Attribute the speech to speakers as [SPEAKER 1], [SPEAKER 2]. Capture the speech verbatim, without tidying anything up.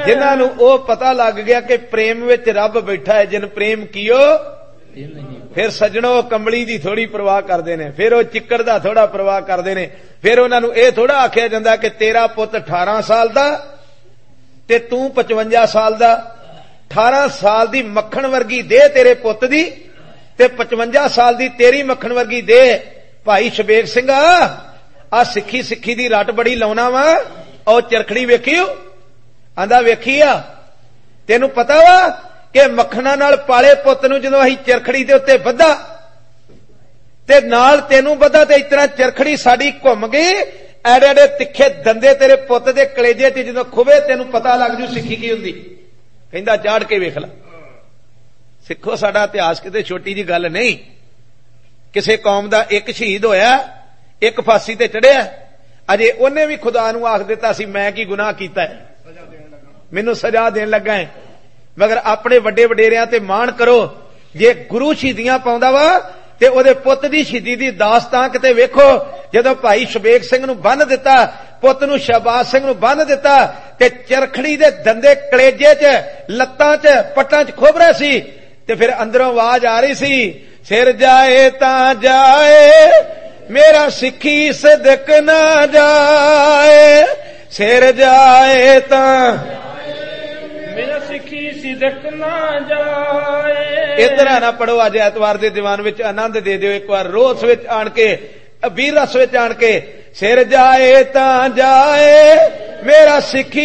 [SPEAKER 1] जिन्हां नूं ओ पता लग गया कि प्रेम विच रब बैठा है, जिन प्रेम कियो फिर सजणो कंबली दी थोड़ी परवाह करदे ने, फिर ओ चिक्कड़ दा थोड़ा परवाह करदे ने। फिर उन्हां नूं इह थोड़ा आखिया जांदा कि तेरा पुੱਤ अठारह साल दा ते तू पचवंजा साल दा। अठारह साल दी मक्खण वर्गी दे तेरे पुੱਤ दी ते पचवंजा साल दी तेरी मक्खण वर्गी दे। भाई शबेग सिंह आ सिक्खी सिक्खी दी रट बड़ी लाउणा वा, और चरखड़ी वेखियो? आंदा वेखी आ। तेनू पता वा कि मक्खणा नाल पाले पुੱਤ नूं जदों असीं चरखड़ी दे उत्ते बद्धा ते नाल तेनू बद्धा ते इतना चरखड़ी साडी घुम गई, एडे एडे तिखे दंदे तेरे पुੱਤ दे कलेजे च जदों खुवे तेनू पता लग जू सिक्खी की हुंदी। कहंदा चाड़ के वेख ला। सिखो साडा इतिहास किते छोटी जी गल नहीं। किसे कौम दा एक शहीद होया, एक फांसी ते चढ़िया, अजे उन्हें भी खुदा नूं आख दिता सी मैं की गुनाह कीता है, मैनू सजा देन लगा है। मगर अपने वड्डे वडेरियां ते मान करो, जे गुरु शहीदियां पाउंदा वा ते ओदे पुੱਤ दी शहीदी दी दास्तां किते वेखो। जदों भाई शबेग सिंह नूं बन्ह दिता, पुੱਤ नूं शहबाज सिंह नूं बन्ह दिता ते चरखड़ी दे दंदे कलेजे च लत्तां च पट्टां च खुभ रहे सी ते फिर अंदरों आवाज आ रही सी, सिर जाए तां जाए मेरा सिक्खी सदक ना जाए, सिर जाए तां
[SPEAKER 2] मेरा सिक्खी सिदक ना जाए।
[SPEAKER 1] इधर आना पढ़ो अज एतवार दे दीवान विच आनंद दे दिओ एक बार, रोस विच आण के वीर रस विच आण के, सिर जाए तां जाए मेरा सिक्खी